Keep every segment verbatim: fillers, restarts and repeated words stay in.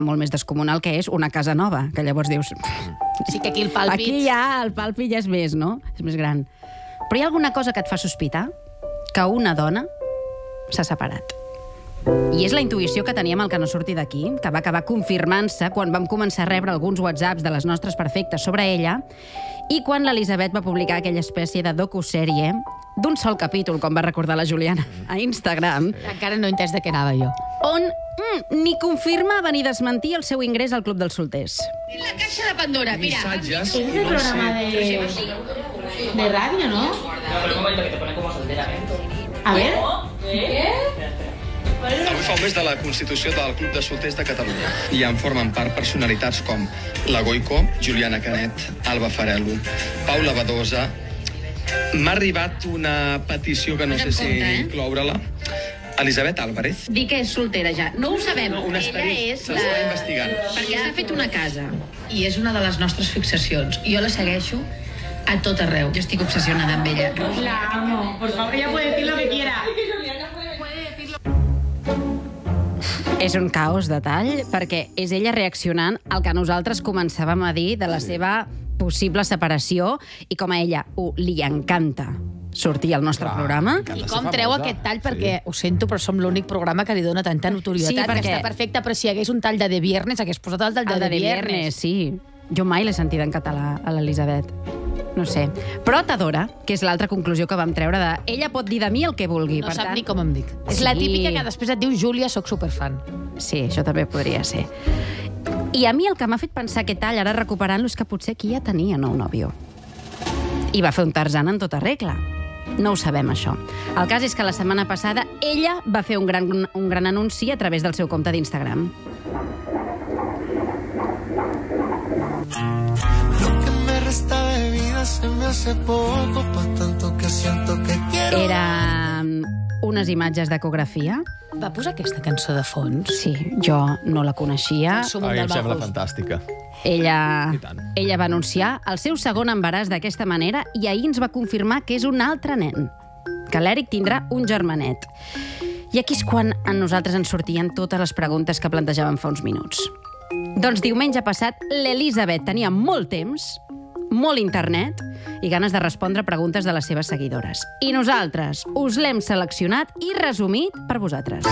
molt més descomunal que és una casa nova, que llavors dius... Sí que aquí el pàlpit... Aquí ja el pàlpit ja és més, no? És més gran. Però hi ha alguna cosa que et fa sospitar? Que una dona s'ha separat. I és la intuïció que teníem al Que no surti d'aquí, que va acabar confirmant-se quan vam començar a rebre alguns whatsapps de les nostres perfectes sobre ella i quan l'Elisabet va publicar aquella espècie de docusèrie d'un sol capítol, com va recordar la Juliana, a Instagram. Encara no he entès de què anava jo. On mm, ni confirmava ni desmentia el seu ingrés al Club dels Solters. La caixa de Pandora, mira. Missatges, Es el programa de, de radio, ¿no? Pero un momento que te pone como soltera. A ver. Avui fa un mes de la constitució del Club de Solters de Catalunya. I en formen part personalitats com la Goico, Juliana Canet, Alba Farello, Paula Badosa. M'ha arribat una petició que no sé si incloure-la. Elisabet Álvarez. Dir que és soltera ja. No ho sabem. Un Ella estadi és s'està la... investigant. Perquè s'ha fet una casa i és una de les nostres fixacions. Jo la segueixo a tot arreu. Jo estic obsessionada amb ella. La amo. Por favor, ella puede decir lo que quiera. És un caos de tall, perquè és ella reaccionant al que nosaltres començàvem a dir de la seva possible separació i com a ella ho, li encanta sortir al nostre Clar, programa. I com treu aquest tall, perquè ho sento, però som l'únic programa que li dona tanta notorietat, Sí, perquè- que està perfecte, però si hi hagués un tall de De Viernes, hagués posat el tall de, El de de Viernes, Viernes. sí. Jo mai l'he sentit en català, a l'Elisabet. No sé. Però t'adora, que és l'altra conclusió que vam treure de... Ella pot dir de mi el que vulgui, No per sap tant... ni com em dic. És Sí. la típica que després et diu Júlia, soc superfan. Sí, això també podria ser. I a mi el que m'ha fet pensar aquest tall, ara recuperant-lo, és que potser aquí ja tenia nou nòvio. I va fer un Tarzan en tota regla. No ho sabem, això. El cas és que la setmana passada ella va fer un gran, un gran anunci a través del seu compte d'Instagram. Lo que me resta de vida se me hace poco, pa' tanto que siento que quiero. Eren unes imatges d'ecografia. Va posar aquesta cançó de fons? Sí, jo no la coneixia. Som A un mi em del sembla Bajos. fantàstica. Ella, I tant. ella va anunciar el seu segon embaràs d'aquesta manera i ahir ens va confirmar que és un altre nen, que l'Èric tindrà un germanet. I aquí és quan a nosaltres ens sortien totes les preguntes que plantejàvem fa uns minuts. Doncs diumenge passat l'Elisabet tenia molt temps, molt internet i ganes de respondre preguntes de les seves seguidores. I nosaltres us l'hem seleccionat i resumit per vosaltres.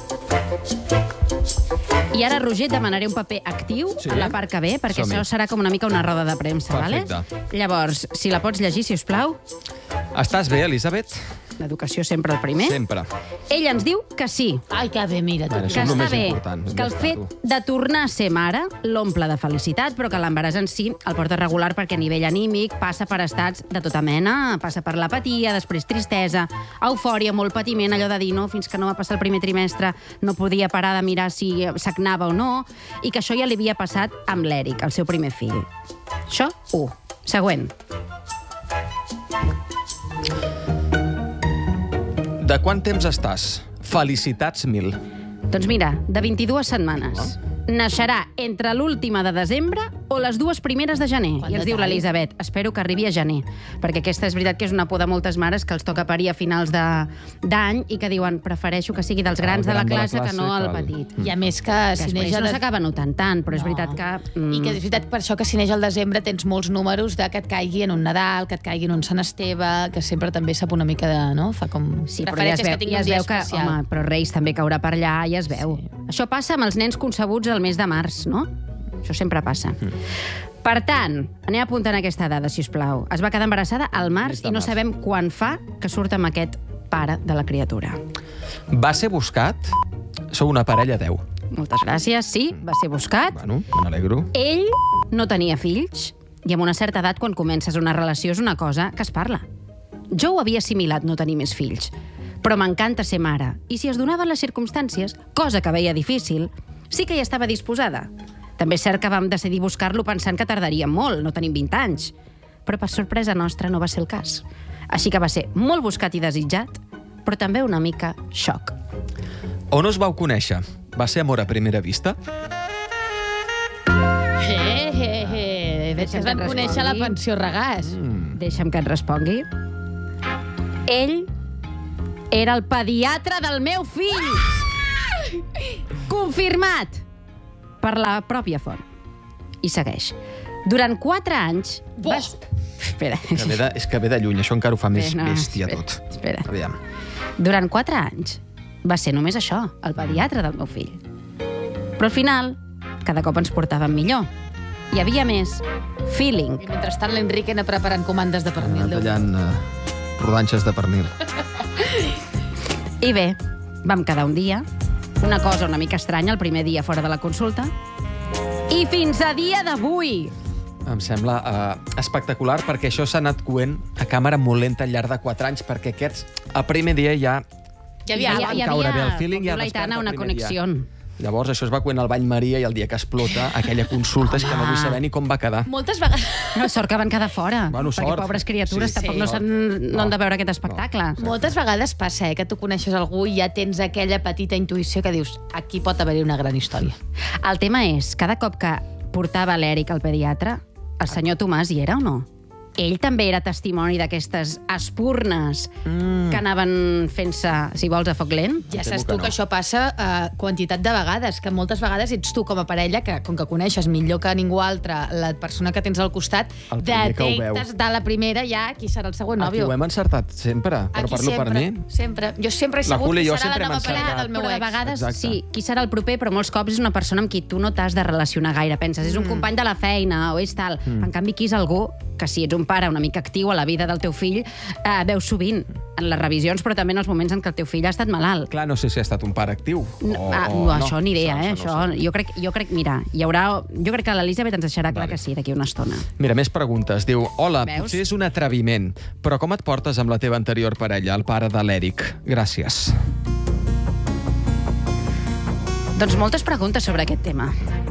I ara, Roger, et demanaré un paper actiu Sí? a la part que ve, perquè Som-hi. això serà com una mica una roda de premsa, Perfecte. vale? Llavors, si la pots llegir, si us plau. Estàs bé, Elisabet? L'educació sempre el primer. Sempre. Ella ens diu que sí, Ai, que bé, mira. Vale, Tu. que Això és el està més bé, important, és que el més fet maco. de tornar a ser mare l'omple de felicitat, però que l'embaràs en si el porta regular perquè a nivell anímic passa per estats de tota mena, passa per l'apatia, després tristesa, eufòria, molt patiment, allò de dir no, fins que no va passar el primer trimestre no podia parar de mirar si sagnava o no, i que això ja li havia passat amb l'Èric, el seu primer fill. Això, u. Següent. De quant temps estàs? Felicitats mil. Doncs mira, de vint-i-dues setmanes. Naixerà entre l'última de desembre o les dues primeres de gener. Quant I ens detall. diu l'Elisabet, espero que arribi a gener. Perquè aquesta és veritat que és una por de moltes mares que els toca parir a finals de- d'any i que diuen, prefereixo que sigui dels grans El de la gran de la classe que no classe, el clar. petit. I a més que Que si després neix... a no de- s'acaba notant tant, però és veritat que... mm, I que és veritat per això que si neix al desembre tens molts números de que et caigui en un Nadal, que et caigui en un Sant Esteve, que sempre també sap una mica de... No? Fa com... Sí, però ja es prefereixes veu, que tingui ja un es dia veu que, especial. home, però Reis també caurà per allà, ja es veu. Sí. Això passa amb els nens concebuts al mes de març, no? Això sempre passa. Per tant, anem apuntant aquesta dada, si us plau. Es va quedar embarassada al març Mes de i no març. sabem quan fa que surt amb aquest pare de la criatura. Va ser buscat? Sou una parella deu. Moltes gràcies. Sí, va ser buscat. Bueno, me n'alegro. Ell no tenia fills i amb una certa edat, quan comences una relació, és una cosa que es parla. Jo ho havia assimilat, no tenir més fills. Però m'encanta ser mare. I si es donaven les circumstàncies, cosa que veia difícil, sí que hi estava disposada. També és cert que vam decidir buscar-lo pensant que tardaria molt, no tenim vint anys. Però per sorpresa nostra no va ser el cas. Així que va ser molt buscat i desitjat, però també una mica xoc. On us vau conèixer? Va ser amor a primera vista? Eh, eh, eh. Deixa'm Es van que et conèixer a la respongui. pensió Regàs. Mm. Deixa'm que et respongui. Ell era el pediatre del meu fill! Confirmat! per la pròpia font. I segueix. Durant quatre anys... Vas... Espera. Que ve de, és que ve de lluny, això encara ho fa més Bé, no, bèstia espera, tot. espera. Aviam. Durant quatre anys va ser només això, el pediatre del meu fill. Però al final, cada cop ens portàvem millor. Hi havia més feeling. I mentrestant l'Enrique anava preparant comandes de pernil. Anant tallant uh, rodanxes de pernil. I bé, vam quedar un dia, una cosa una mica estranya el primer dia fora de la consulta, i fins a dia d'avui. Em sembla uh, espectacular, perquè això s'ha anat coent a càmera molt lenta al llarg de quatre anys, perquè aquests, el primer dia ja... Ja havia, Ja ja, van caure bé el feeling, com ja diu l'Aitana, desperta el una primer dia. connexió. Llavors això es va coent al bany Maria i el dia que explota aquella consulta és que no vull saber ni com va quedar. moltes vegades... No, sort que van quedar fora, Bueno, perquè sort. pobres criatures Sí, tampoc sí. no, s'han, no han de veure aquest espectacle. Moltes vegades passa, eh, que tu coneixes algú i ja tens aquella petita intuïció que dius aquí pot haver-hi una gran història. El tema és, cada cop que portava l'Eric al pediatre, el senyor Tomàs hi era o no? Ell també era testimoni d'aquestes espurnes mm. que anaven fent-se, si vols, a foc lent? Ja Temo saps que tu no. que això passa uh, quantitat de vegades, que moltes vegades ets tu com a parella, que com que coneixes millor que ningú altre la persona que tens al costat, El primer que ho veu. detectes de la primera ja qui serà el següent Aquí nòvio. ho hem encertat sempre, però Aquí parlo sempre, per mi. sempre. Jo sempre he La sabut Júlia i qui jo serà sempre la nova hem parella encertat. del meu Però de ex. vegades, Exacte. sí, qui serà el proper, però molts cops és una persona amb qui tu no t'has de relacionar gaire. Penses, és un company de la feina o és tal. En canvi, aquí és algú que si ets un pare una mica actiu a la vida del teu fill, eh, veus sovint en les revisions, però també en els moments en què el teu fill ha estat malalt. Clar, no sé si ha estat un pare actiu. No, o, ah, o no, això ni idea, eh? no Això, sé. jo, crec, jo crec, mira, hi haurà... Jo crec que l'Elisabet ens deixarà clar Vale. que sí, d'aquí una estona. Mira, més preguntes. Diu, hola, Veus? potser és un atreviment, però com et portes amb la teva anterior parella, el pare de l'Eric? Gràcies. Doncs moltes preguntes sobre aquest tema.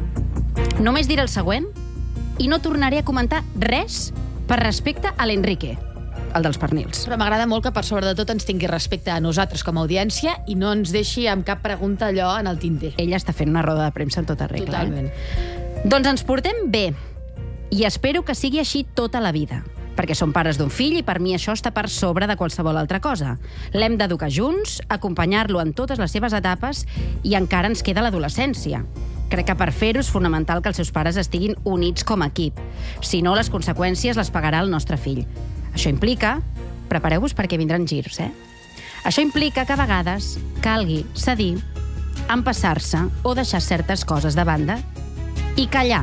Només diré el següent i no tornaré a comentar res per respecte a l'Enrique, el dels pernils. Però m'agrada molt que per sobre de tot ens tingui respecte a nosaltres com a audiència i no ens deixi amb cap pregunta allò en el tinter. Ella està fent una roda de premsa en tota regla. Totalment. Eh? Doncs ens portem bé i espero que sigui així tota la vida, perquè som pares d'un fill i per mi això està per sobre de qualsevol altra cosa. L'hem d'educar junts, acompanyar-lo en totes les seves etapes i encara ens queda l'adolescència. Crec que per fer-ho és fonamental que els seus pares estiguin units com a equip. Si no, les conseqüències les pagarà el nostre fill. Això implica... Prepareu-vos perquè vindran girs, eh? Això implica que a vegades calgui cedir, empassar-se o deixar certes coses de banda i callar.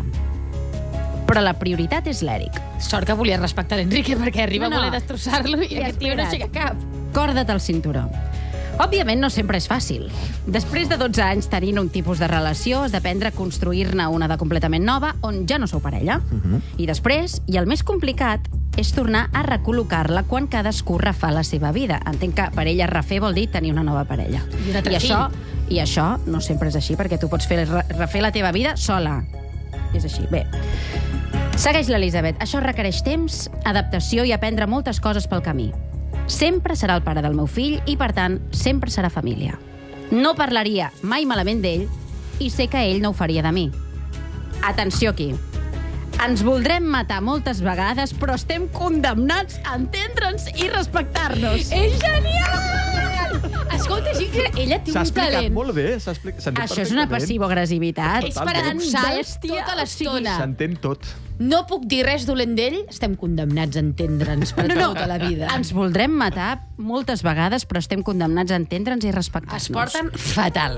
Però la prioritat és l'Eric. Sort que volia respectar l'Enrique perquè arriba No, no. a voler destrossar-lo i Ja aquest tio no espera't. aixeca cap. Corda't el cinturó. Òbviament no sempre és fàcil. Després de dotze anys tenint un tipus de relació, has d'aprendre a construir-ne una de completament nova on ja no sou parella. Uh-huh. I després, i el més complicat, és tornar a recol·locar-la quan cadascú refà la seva vida. Entenc que per ella refer vol dir tenir una nova parella. I un altre I això, fill. I això no sempre és així, perquè tu pots fer refer la teva vida sola. És així. Bé, segueix l'Elisabet. Això requereix temps, adaptació i aprendre moltes coses pel camí. Sempre serà el pare del meu fill i, per tant, sempre serà família. No parlaria mai malament d'ell i sé que ell no ho faria de mi. Atenció aquí. Ens voldrem matar moltes vegades, però estem condemnats a entendre'ns i respectar-nos. És genial! Escolta, sí que ella té S'ha un explicat talent. molt bé, s'ha explicat, s'entén Això és una perfectament. passivo-agressivitat. És Totalment. paradoxal Bèstia, tota o sigui, l'estona. S'entén tot. No puc dir res dolent d'ell, estem condemnats a entendre'ns per tota la vida. Ens voldrem matar moltes vegades, però estem condemnats a entendre'ns i respectar-nos. Es porten fatal.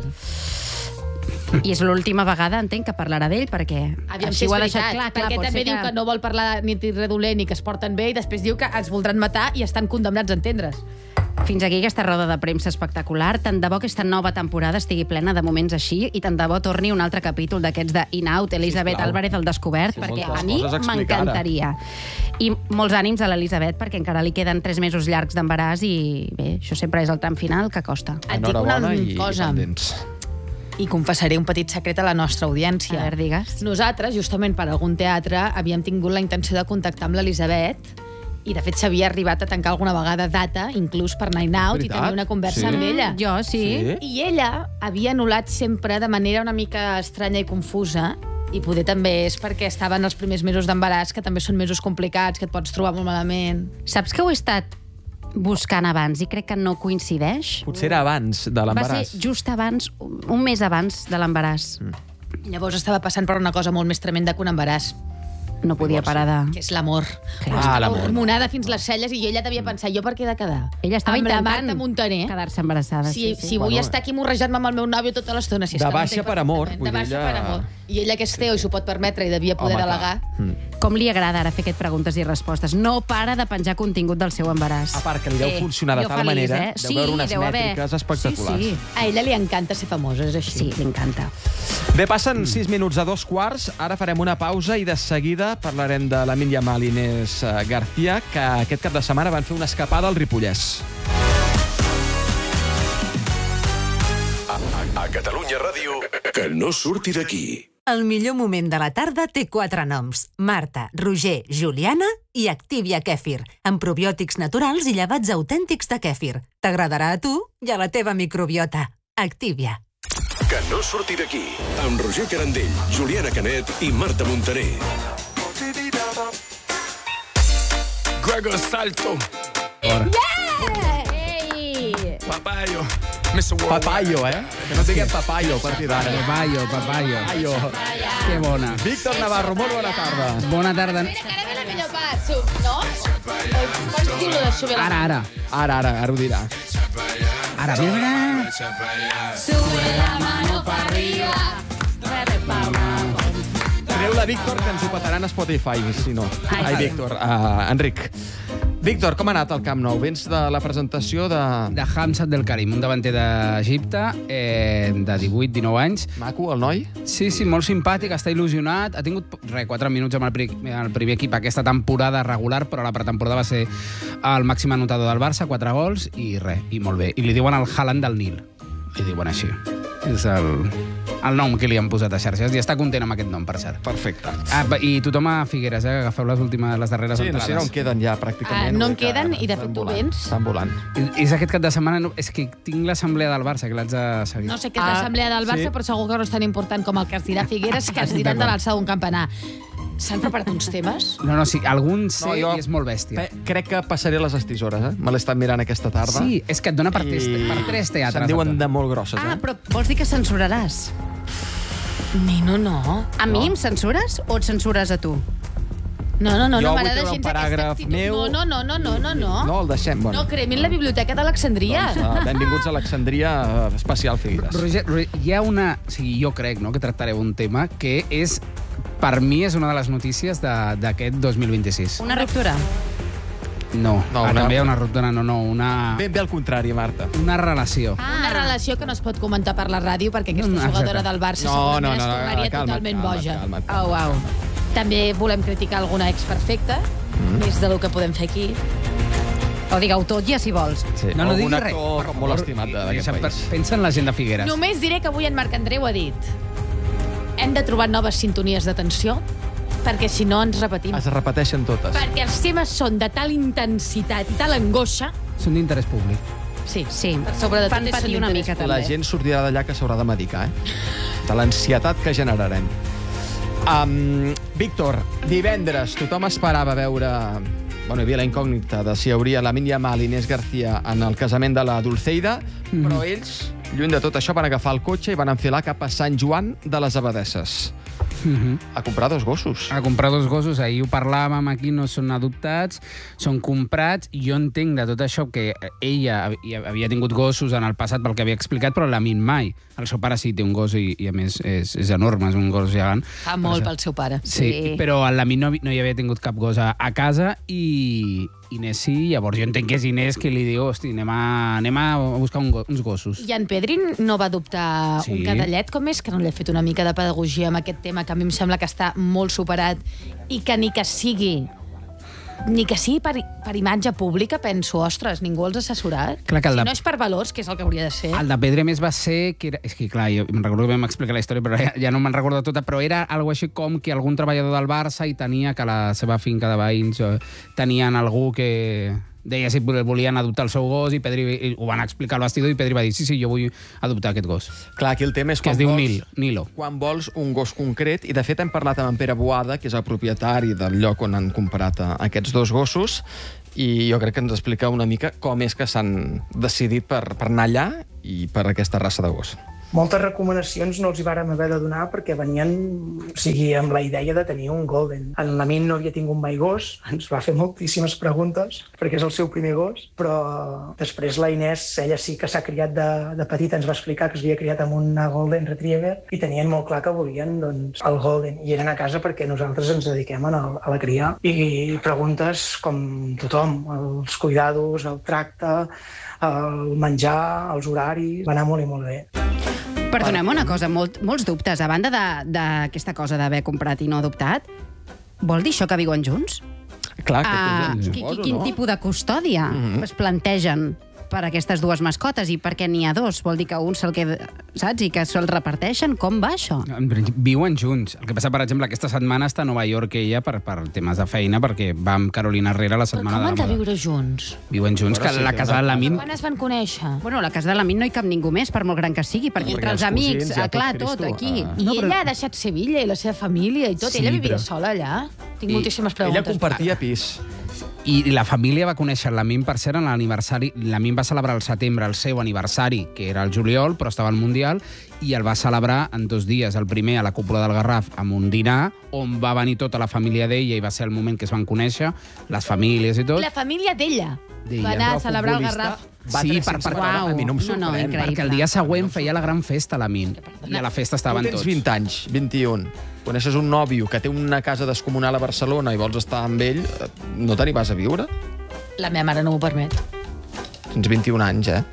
I és l'última vegada, entenc, que parlarà d'ell, perquè Aviam així si és ho ha veritat, deixat clar. clar perquè pot també ser diu que no vol parlar ni dir res dolent ni que es porten bé i després diu que ens voldran matar i estan condemnats a entendre's. Fins aquí aquesta roda de premsa espectacular. Tant de bo que aquesta nova temporada estigui plena de moments així i tant de bo torni un altre capítol d'aquests de In-Out, Elisabet Sisplau. Álvarez al descobert, Sí, perquè moltes a mi coses a explicar ara. m'encantaria. I molts ànims a l'Elisabet, perquè encara li queden tres mesos llargs d'embaràs i bé, això sempre és el tram final que costa. Et dic una Enhorabona i cosa. pendents. I confessaré un petit secret a la nostra audiència. A veure, digues. Nosaltres, justament per algun teatre, havíem tingut la intenció de contactar amb l'Elisabet i, de fet, s'havia arribat a tancar alguna vegada data, inclús per Night Out, i Veritat? tenir una conversa Sí? amb ella. Jo, sí. Sí? I ella havia anul·lat sempre de manera una mica estranya i confusa, i poder també és perquè estaven els primers mesos d'embaràs, que també són mesos complicats, que et pots trobar molt malament. Saps que ho he estat buscant abans i crec que no coincideix? Potser era abans de Va l'embaràs. ser just abans, un mes abans de l'embaràs. Mm. Llavors estava passant per una cosa molt més tremenda que un embaràs, No podia parar de... que és l'amor. Ah, l'amor. Hormonada fins les celles, i ella devia pensar, jo per què he de quedar? Ella estava amb la intentant Marta Montaner. quedar-se embarassada. Si, sí, sí. si vull Bueno, estar aquí morrejant-me amb el meu nòvio tota l'estona. Si és De que ho baixa entenc per amor, perfectament. vull De baixa dir, ella- per amor. I ella que és teo i s'ho pot permetre i devia poder Home, delegar. clar. Mm. Com li agrada ara fer aquest preguntes i respostes. No para de penjar contingut del seu embaràs. A part que li deu Eh, funcionar de jo tal feliç, manera, eh? deu Sí, veure unes deu haver- mètriques espectaculars. Sí, sí. A ella li encanta ser famosa, és així. Sí, li encanta. Bé, passen sis minuts a dos quarts. Ara farem una pausa i de seguida parlarem de la Mínia Mal i Inés eh, García, que aquest cap de setmana van fer una escapada al Ripollès. A, a Catalunya Ràdio, que no surti d'aquí. El millor moment de la tarda té quatre noms. Marta, Roger, Juliana i Activia Kèfir, amb probiòtics naturals i llevats autèntics de kèfir. T'agradarà a tu i a la teva microbiota. Activia. Que no surti d'aquí. Amb Roger Carandell, Juliana Canet i Marta Montaner. Gregor Salto. Ei! Papayo. mister Papayo, eh? Que no diguem papayo a partir d'ara. Papayo, papayo. Papayo. Que bona. Víctor Navarro, molt bona tarda. Bona tarda. Mira, que ara ve la millor part, sub, no? Com diu lo de subir la Ara, ara. Ara, ara, ara ho dirà. Ara, mira, mira. Sube la mano pa arriba. Treu-la, Víctor, que ens ho petaran a Spotify, si no. Ai, Víctor. Uh, Enric. Víctor, com ha anat el Camp Nou? Vens de la presentació de... De Hamzat del Karim, un davanter d'Egipte, eh, de divuit dinou anys. Maco, el noi? Sí, sí, molt simpàtic, està il·lusionat. Ha tingut, re, quatre minuts amb el, pri el primer equip aquesta temporada regular, però la pretemporada va ser el màxim anotador del Barça, quatre gols, i res, i molt bé. I li diuen el Haaland del Nil. Li diuen així. És el, el nom que li han posat a xarxes, i està content amb aquest nom, per cert. Perfecte. Ah, I tothom a Figueres, eh? Agafeu les últimes, les darreres Sí, no entrades. sé on queden ja, pràcticament. Ah, no en vull dir que queden, i de estan fet tu volant, vens. Estan volant. I, és aquest cap de setmana, no, és que tinc l'assemblea del Barça, que l'haig de seguir. No sé què és l'assemblea del Barça, sí. però segur que no és tan important com el que es dirà Figueres, que es diran de l'alçada d'un campanar. S'han preparat uns temes? No, no, sí, algun sé No, jo- i és molt bèstia. Pe- Crec que passaré les estisores, eh? Me l'he estat mirant aquesta tarda. Sí, és que et dona per, tres, per tres teatres. Se'n diuen el de tot. molt grosses, Ah, eh? però vols dir que censuraràs? Nino, no. A mi em censures o et censures a tu? No, no, no, Jo no vull m'agrada treure un gens aquesta paràgraf actitud. meu. No, no, no, no, no, no. No, el deixem. Bueno. No cremin la biblioteca d'Alexandria. Doncs, uh, benvinguts a Alexandria, uh, especial Figueres. Roger, Roger, hi ha una... O sigui, jo crec no, que tractareu un tema que és, per mi, és una de les notícies de- d'aquest dos mil vint-i-sis. Una ruptura? No, No, no una- una... també hi ha una ruptura, no, no, una, Ben bé al contrari, Marta. una relació. Ah. Una relació que no es pot comentar per la ràdio perquè aquesta No, no, jugadora exacte. del Barça No, segurament no, no, es no, tornaria calma't, totalment calma't, boja. calma't. Au, au. També volem criticar alguna ex perfecta, Mm. més del que podem fer aquí. O digueu tot ja si vols. Sí, No, no algun diguis res. actor molt estimat de- d'aquest Josep, país. Pensa en la gent de Figueres. Només diré que avui en Marc Andreu ha dit: hem de trobar noves sintonies d'atenció perquè si no ens repetim. Es repeteixen totes. Perquè els temes són de tal intensitat i tal angoixa. Són d'interès públic. Sí, Sí, per sobre de fan tot és patir són una d'interès mica, públic. La gent sortirà d'allà que s'haurà de medicar, eh? De l'ansietat que generarem. Um, Víctor, divendres tothom esperava veure... Bueno, hi havia la incògnita de si hi hauria la Mínia Mal i Inés García en el casament de la Dulceida, Mhm. però ells, lluny de tot això, van agafar el cotxe i van enfilar cap a Sant Joan de les Abadesses Mhm. a comprar dos gossos. A comprar dos gossos, ahir ho parlàvem, aquí no són adoptats, són comprats, i jo entenc de tot això que ella havia tingut gossos en el passat pel que havia explicat, però la Min mai. El seu pare sí té un gos i, i a més és, és enorme, és un gos gegant. Fa molt pel seu pare. Sí, sí. Però la Min no, no hi havia tingut cap gos a, a casa i Inés sí, llavors jo entenc que és Inés que li diu, hosti, anem a, anem a buscar un go, uns gossos. I en Pedrin no va adoptar Sí. un cadellet? Com és que no li ha fet una mica de pedagogia amb aquest tema, que a mi em sembla que està molt superat i que ni que sigui ni que sigui per, per imatge pública, penso, ostres, ningú els ha assessorat. Clar que el si de- no és per valors, que és el que hauria de ser. El de Pedre més va ser... Que era, és que, clar, jo em recordo que vam explicar la història, però ja, ja no me'n recordo tota, però era algo així com que algun treballador del Barça i tenia que la seva finca de veïns eh, tenien algú que deia si volien adoptar el seu gos i Pedri i ho van explicar al vestidor i Pedri va dir sí, sí, jo vull adoptar aquest gos. Clar, aquí el tema és Que es quan diu vols, Nil, Nilo. quan vols un gos concret, i de fet hem parlat amb en Pere Boada, que és el propietari del lloc on han comprat eh, aquests dos gossos, i jo crec que ens explica una mica com és que s'han decidit per, per anar allà i per aquesta raça de gos. Moltes recomanacions no els hi vàrem haver de donar perquè venien, o sigui, amb la idea de tenir un golden. En l'Amin no havia tingut mai gos, ens va fer moltíssimes preguntes perquè és el seu primer gos, però després la Inés, ella sí que s'ha criat de, de petita, ens va explicar que s'havia criat amb una golden retriever i tenien molt clar que volien doncs, el golden i eren a casa perquè nosaltres ens dediquem a la, a la cria i preguntes com tothom, els cuidados, el tracte, el menjar, els horaris, va anar molt i molt bé. Perdoneu una cosa, molt, molts dubtes. A banda d'aquesta cosa d'haver comprat i no adoptat, vol dir això que viuen junts? Clar, que Ah, tenen, qui- suposo, quin no? tipus de custòdia es plantegen per aquestes dues mascotes i perquè n'hi ha dos? Vol dir que un se'l queda, saps? I que se'l reparteixen? Com va això? Viuen junts. El que passa, per exemple, aquesta setmana està a Nova York ella per, per temes de feina, perquè va amb Carolina Herrera la Però setmana com han de de la moda. viure junts? Viuen junts, que Però sí la que casa de una- l'Amin... Quan es van conèixer? Bueno, a la casa de l'Amin no hi cap ningú més, per molt gran que sigui, perquè Perquè entre els els amics, cosins, ja ah, clar, tot tot, Cristo, aquí. ah. I ella ha deixat Sevilla i la seva família i tot. Sí, Ella vivia però- sola allà? Tinc I- moltíssimes Ella preguntes. compartia pis. I la família va conèixer l'Amin, per cert, en l'aniversari. L'Amin va celebrar al setembre el seu aniversari, que era el juliol, però estava al Mundial, i el va celebrar en dos dies. El primer a la cúpula del Garraf, amb un dinar, on va venir tota la família d'ella i va ser el moment que es van conèixer, les famílies i tot. La família d'ella D'ella. va anar a Però celebrar el futbolista Garraf. va Sí, tres per- sense per- parar. Uau. A mi no em No, no, sorprèn. increïble. Perquè el dia següent feia la gran festa, l'Amin. I a la festa Tu estaven tens tots. vint anys, vint-i-un. Coneixes un nòvio que té una casa descomunal a Barcelona i vols estar amb ell, eh, no te n'hi vas a viure? La meva mare no m'ho permet. Tens vint-i-un anys, eh?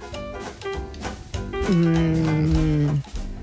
Mm.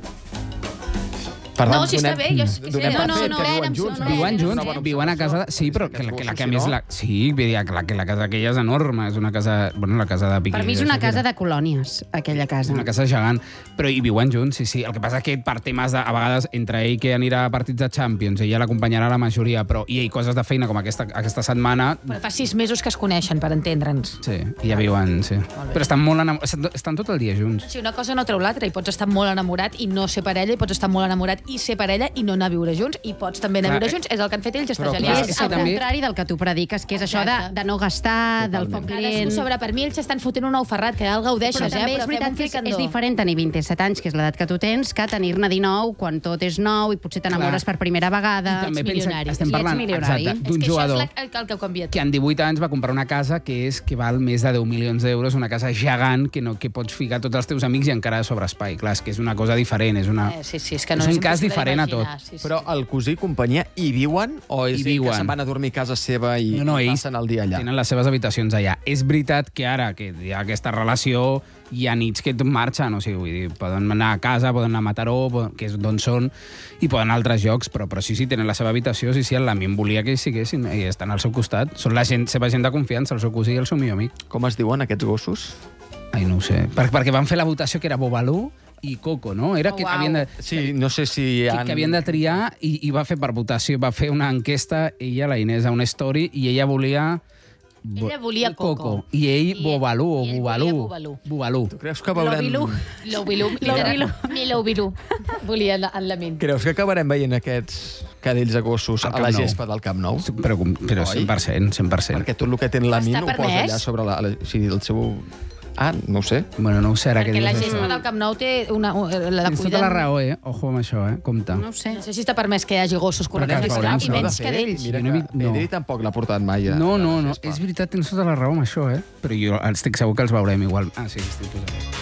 Per No, tant, si està donem- bé, jo sí que sé. donem No, per no, fet no, que no, viuen no, junts. no, no? Viuen És junts, una bona viuen a casa... observació. Sí, però És que, la, que, la, els que a gossos, més... si La, sí, vull dir, que la, que la casa aquella és enorme. És una casa... Bueno, la casa de Piqué. Per mi és una casa de colònies, aquella casa. Una casa gegant, però hi viuen junts, sí, sí. El que passa és que per temes de, a vegades, entre ell que anirà a partits de Champions, ella l'acompanyarà a la majoria, però i ell coses de feina com aquesta, aquesta setmana, Però fa sis mesos que es coneixen, per entendre'ns. sí, i ja viuen, sí. Però estan molt enamorats, estan, estan tot el dia junts. Si una cosa no treu l'altra, i pots estar molt enamorat i no ser parella, i pots estar molt enamorat i ser parella i no anar a viure junts, i pots també anar a Clar, viure junts. És el que han fet ells, està però, genial. clar, És és que el també- contrari del que tu prediques, que és això de, Exacte. de no gastar, del foc Cadascú lent... sobre, per mi ells s'estan fotent un nou ferrat, que el gaudeixes, Però eh? també és fem veritat un que és, fricandó. és diferent tenir vint-i-set anys, que és l'edat que tu tens, que tenir-ne dinou, quan tot és nou i potser t'enamores per primera vegada. I també ets pensa, milionari. estem I ets parlant milionari. exacte, És d'un que jugador això és la, el, el que ho canvia tot. que en divuit anys va comprar una casa que és que val més de deu milions d'euros, una casa gegant que no que pots ficar tots els teus amics i encara sobre espai. Clar, és que és una cosa diferent, és una... Eh, sí, sí, és que no és és un cas impossible diferent a d'imaginar, tot. sí, sí. Però el cosí i companyia hi viuen o és Hi ell que viuen. se'n van a dormir a casa seva i No, no, ells passen el dia allà? tenen les seves habitacions allà. És veritat que ara que hi ha aquesta relació hi ha nits que marxen, o sigui, vull dir, poden anar a casa, poden anar a Mataró, poden- que és d'on són, i poden anar a altres llocs, però, però sí, sí, tenen la seva habitació, sí, sí, el Lamin volia que hi siguessin i estan al seu costat. Són la gent, seva gent de confiança, el seu cosí i el seu millor amic. Com es diuen aquests gossos? Ai, no ho sé. Per, perquè van fer la votació que era Bobalú i Coco, no? Era Oh, que uau. havien de... Sí, no sé si Que, han... que havien de triar i, i va fer per votació, va fer una enquesta, ella, la Inés, a una story, i ella volia... Ella volia Coco. I ell, I- Bobalú, o i ell Bobalú. volia Bobalú. Bobalú. Tu creus que veurem... L'Obilú. L'Obilú. Mi l'Obilú. Volia en en la ment. Creus que acabarem veient aquests cadells de gossos Al a la Camp Nou. gespa del Camp Nou? Però, però cent per cent, cent per cent. Perquè tot el que té la mina Està ho posa permès? allà sobre la... la o sigui, el seu... Ah, no ho sé. Bueno, no ho sé ara què Perquè la dius. gespa del Camp Nou té una... La Tens tota cuiden- la raó, eh? Ojo amb això, eh? Compte. No ho sé. No sé si està permès que hi hagi gossos corrents Però que al es camp veurem, i s'ho ha menys de que fer. d'ells. Mira Jo no he que vist- no. Pedri tampoc l'ha portat mai a... No, no, a la no. gespa. És veritat, tens tota la raó amb això, eh? Però jo estic segur que els veurem igual. Ah, sí, estic posant.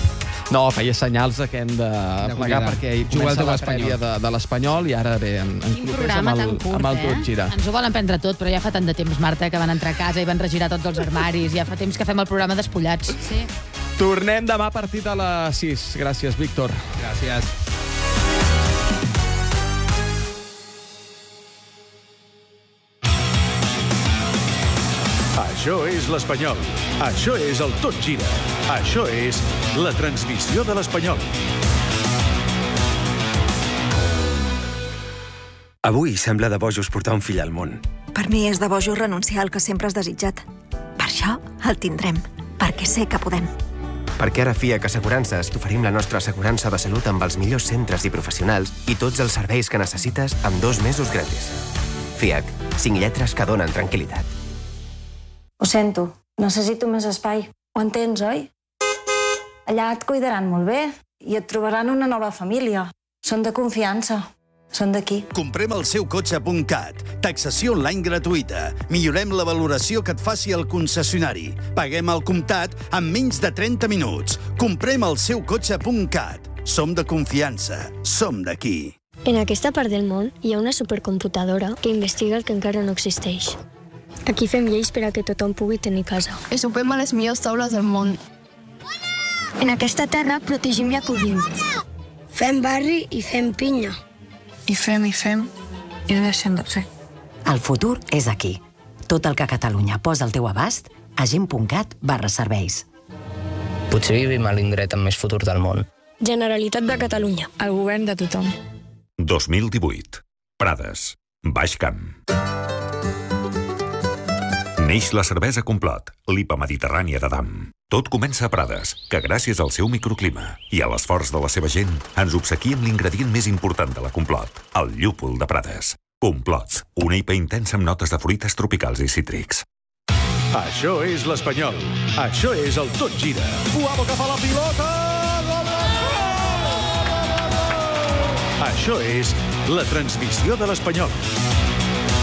No, feia senyals de que hem de, plegar acomiadar. perquè hi Juga al comença teu la Espanyol. prèvia de, de l'Espanyol i ara bé, en, en Quin clubers programa amb el, tan curt, amb el eh? tot gira. Ens ho volen prendre tot, però ja fa tant de temps, Marta, que van entrar a casa i van regirar tots els armaris. Ja fa temps que fem el programa despullats. Sí. Tornem demà a partir de les sis. Gràcies, Víctor. Gràcies. Això és l'Espanyol. Això és el Tot Gira. Això és la transmissió de l'Espanyol. Avui sembla de bojos portar un fill al món. Per mi és de bojos renunciar al que sempre has desitjat. Per això el tindrem, perquè sé que podem. Perquè ara FIAC Assegurances t'oferim la nostra assegurança de salut amb els millors centres i professionals i tots els serveis que necessites amb dos mesos gratis. FIAC, cinc lletres que donen tranquil·litat. Ho sento, necessito més espai. Ho entens, oi? Allà et cuidaran molt bé i et trobaran una nova família. Són de confiança. Són d'aquí. Comprem el seu cotxe punt cat. Taxació online gratuïta. Millorem la valoració que et faci el concessionari. Paguem al comptat en menys de trenta minuts. Comprem el seu cotxe punt cat. Som de confiança. Som d'aquí. En aquesta part del món hi ha una supercomputadora que investiga el que encara no existeix. Aquí fem lleis per a que tothom pugui tenir casa. I sopem a les millors taules del món. En aquesta terra protegim i acollim. Fem barri i fem pinya. I fem i fem i no deixem de fer. El futur és aquí. Tot el que Catalunya posa al teu abast a gent punt cat barra serveis. Potser vivim a l'indret amb més futur del món. Generalitat de Catalunya. El govern de tothom. dos mil divuit. Prades. Baix Camp. Neix la cervesa Complot, l'I P A mediterrània de Damm. Tot comença a Prades, que gràcies al seu microclima i a l'esforç de la seva gent ens obsequia amb l'ingredient més important de la Complot, el llúpol de Prades. Complot, una I P A intensa amb notes de fruites tropicals i cítrics. Això és l'Espanyol. Això és el Tot Gira. Guapo cap a la pilota! Això és la transmissió de l'Espanyol.